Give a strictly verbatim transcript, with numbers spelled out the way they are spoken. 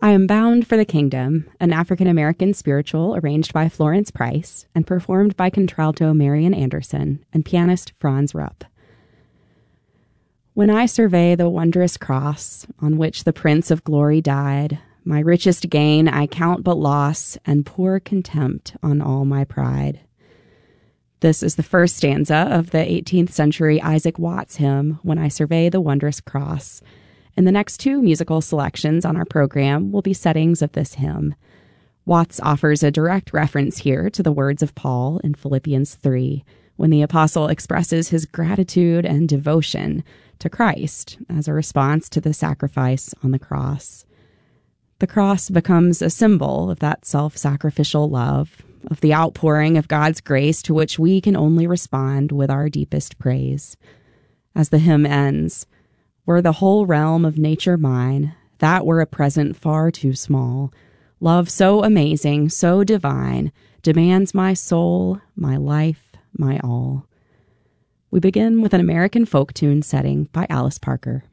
I Am Bound for the Kingdom, an African-American spiritual arranged by Florence Price and performed by contralto Marian Anderson and pianist Franz Rupp. When I survey the wondrous cross on which the Prince of Glory died, my richest gain I count but loss and pour contempt on all my pride. This is the first stanza of the eighteenth century Isaac Watts hymn, When I Survey the Wondrous Cross. And the next two musical selections on our program will be settings of this hymn. Watts offers a direct reference here to the words of Paul in Philippians three, when the apostle expresses his gratitude and devotion to Christ as a response to the sacrifice on the cross. The cross becomes a symbol of that self-sacrificial love, of the outpouring of God's grace to which we can only respond with our deepest praise. As the hymn ends, "Were the whole realm of nature mine, that were a present far too small. Love so amazing, so divine, demands my soul, my life, my all." We begin with an American folk tune setting by Alice Parker.